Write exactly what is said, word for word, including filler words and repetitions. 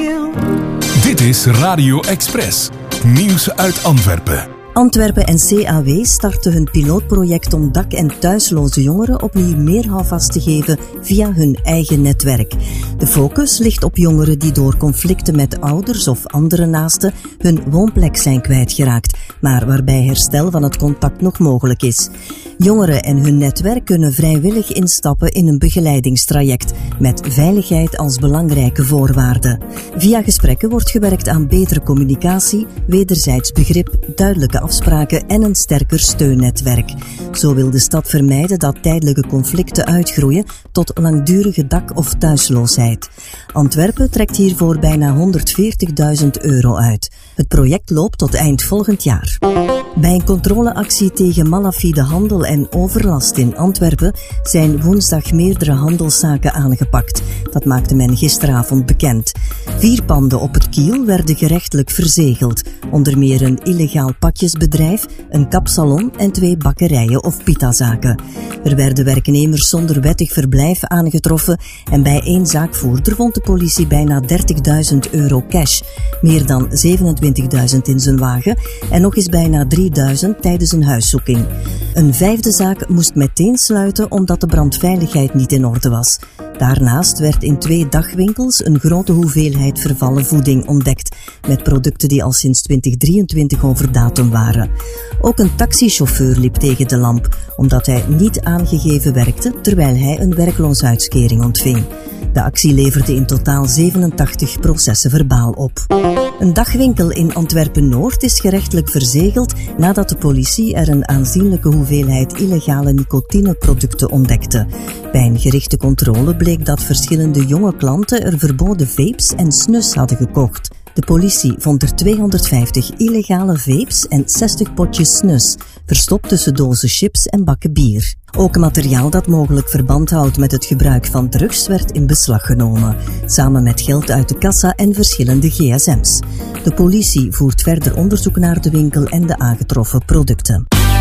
you. Dit is Radio Express. Nieuws uit Antwerpen. Antwerpen en C A W starten hun pilootproject om dak- en thuisloze jongeren opnieuw meer houvast te geven via hun eigen netwerk. De focus ligt op jongeren die door conflicten met ouders of andere naasten hun woonplek zijn kwijtgeraakt, maar waarbij herstel van het contact nog mogelijk is. Jongeren en hun netwerk kunnen vrijwillig instappen in een begeleidingstraject, met veiligheid als belangrijke voorwaarde. Via gesprekken wordt gewerkt aan betere communicatie, wederzijds begrip, duidelijke afspraken en een sterker steunnetwerk. Zo wil de stad vermijden dat tijdelijke conflicten uitgroeien tot langdurige dak- of thuisloosheid. Antwerpen trekt hiervoor bijna honderdveertigduizend euro uit. Het project loopt tot eind volgend jaar. Bij een controleactie tegen malafide handel en overlast in Antwerpen zijn woensdag meerdere handelszaken aangepakt. Dat maakte men gisteravond bekend. Vier panden op het Kiel werden gerechtelijk verzegeld. Onder meer een illegaal pakjesbedrijf, een kapsalon en twee bakkerijen of pitazaken. Er werden werknemers zonder wettig verblijf aangetroffen en bij één zaakvoerder vond de politie bijna dertigduizend euro cash. Meer dan zevenentwintigduizend in zijn wagen en nog eens bijna drieduizend tijdens een huiszoeking. Een vijfde zaak moest meteen sluiten omdat de brandveiligheid niet in orde was. Daarnaast werd in twee dagwinkels een grote hoeveelheid vervallen voeding ontdekt, met producten die al sinds twintig drieëntwintig over datum waren. Ook een taxichauffeur liep tegen de lamp, omdat hij niet aangegeven werkte terwijl hij een werkloosheidskering ontving. De actie leverde in totaal zevenentachtig processen verbaal op. Een dagwinkel in Antwerpen-Noord is gerechtelijk verzegeld nadat de politie er een aanzienlijke hoeveelheid illegale nicotineproducten ontdekte. Bij een gerichte controle bleek dat verschillende jonge klanten er verboden vapes en snus hadden gekocht. De politie vond er tweehonderdvijftig illegale vapes en zestig potjes snus, verstopt tussen dozen chips en bakken bier. Ook materiaal dat mogelijk verband houdt met het gebruik van drugs werd in beslag genomen, samen met geld uit de kassa en verschillende gsm's. De politie voert verder onderzoek naar de winkel en de aangetroffen producten.